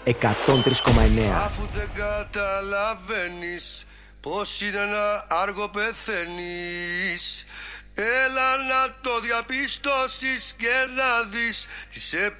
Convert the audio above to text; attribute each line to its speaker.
Speaker 1: 103,9.
Speaker 2: Αφού δεν καταλαβαίνεις πως είναι ένα άργο πεθαίνεις, έλα να το διαπιστώσεις και να δεις τι σε